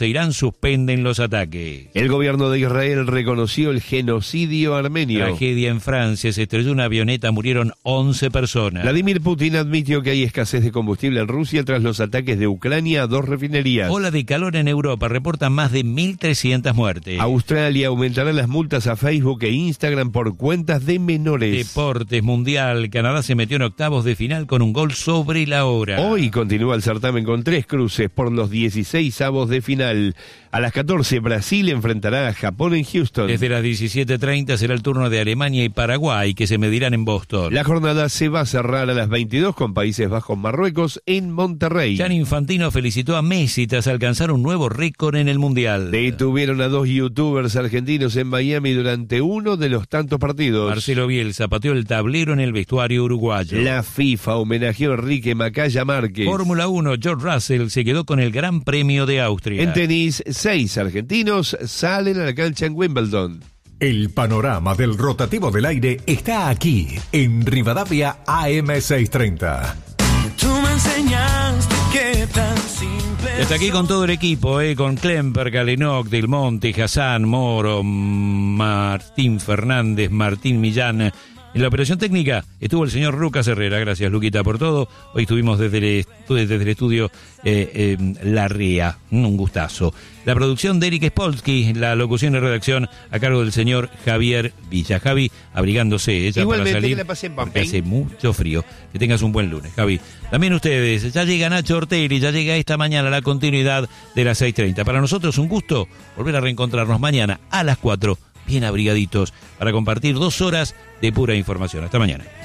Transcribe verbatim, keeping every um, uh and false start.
Irán suspenden los ataques. El gobierno de Israel reconoció el genocidio armenio. Tragedia en Francia, se estrelló una avioneta, murieron once personas. Vladimir Putin admitió que hay escasez de combustible en Rusia tras los ataques de Ucrania a dos refinerías. Ola de calor en Europa, reportan más de mil trescientas muertes. Australia aumentará las multas a Facebook e Instagram por cuentas de menores. Deportes mundial, Canadá se metió en octavos de final con un gol sobre la hora. Hoy continúa el certamen con tres cruces por los dieciséis avos de final. A las catorce, Brasil enfrentará a Japón en Houston. Desde las diecisiete treinta será el turno de Alemania y Paraguay, que se medirán en Boston. La jornada se va a cerrar a las veintidós con Países Bajos-Marruecos en Monterrey. Gianni Infantino felicitó a Messi tras alcanzar un nuevo récord en el Mundial. Detuvieron a dos youtubers argentinos en Miami durante uno de los tantos partidos. Marcelo Bielsa pateó el tablero en el vestuario uruguayo. La FIFA homenajeó a Enrique Macaya Márquez. Fórmula uno, George Russell se quedó con el Gran Premio de Austria. En tenis, seis argentinos salen a la cancha en Wimbledon. El panorama del rotativo del aire está aquí, en Rivadavia A M seiscientos treinta. Tú me enseñaste que tan simple. Y hasta aquí con todo el equipo, eh, con Klemper, Galenoc, Del Monte, Hassan, Moro, Martín Fernández, Martín Millán. En la operación técnica estuvo el señor Lucas Herrera. Gracias, Luquita, por todo. Hoy estuvimos desde el, estudio, desde el estudio eh, eh, La Rea. Un gustazo. La producción de Eric Spolsky, la locución y redacción a cargo del señor Javier Villa. Javi, abrigándose ella para salir, que la pasen porque hace mucho frío. Que tengas un buen lunes, Javi. También ustedes, ya llega Nacho Ortelli, ya llega esta mañana la continuidad de las seis treinta. Para nosotros un gusto volver a reencontrarnos mañana a las cuatro, bien abrigaditos, para compartir dos horas de pura información. Hasta mañana.